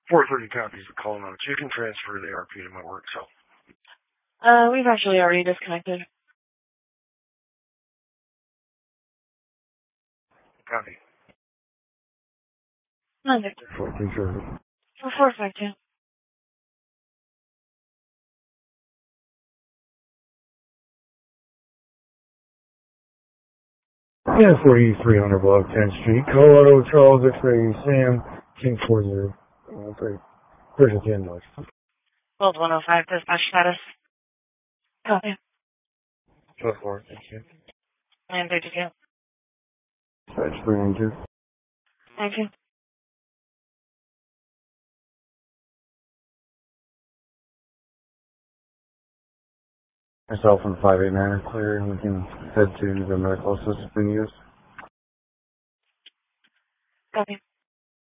430 copies of calling out. You can transfer the ARP to my work cell. We've actually already disconnected. Copy. 9 Victor. 452. Yeah, 4300 block 10th Street, Colorado, Charles, X-Ray, Sam, King 40. Where's the 10 dollars? World 105, dispatch status. Copy. 12-4, thank you. 932. Dispatch 392. Thank you. Myself and 589 are clear. We can head to the medical assistant being used. Copy.